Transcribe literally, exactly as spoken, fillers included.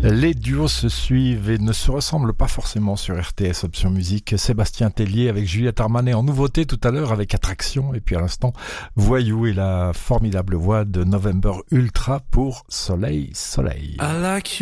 Les duos se suivent et ne se ressemblent pas forcément sur R T S Option Musique. Sébastien Tellier avec Juliette Armanet en nouveauté tout à l'heure avec Attraction, et puis à l'instant Voyou et la formidable voix de November Ultra pour Soleil Soleil.